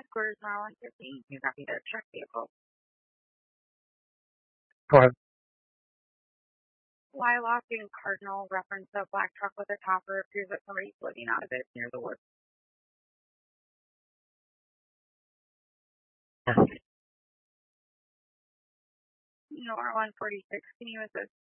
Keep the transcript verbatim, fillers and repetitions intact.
headquarters, Maryland fifteen. You copy the truck vehicle. Go ahead. Lilac and Cardinal reference a black truck with a topper. Appears that somebody's living out of it near the woods. Nor one forty-six. Can you assist?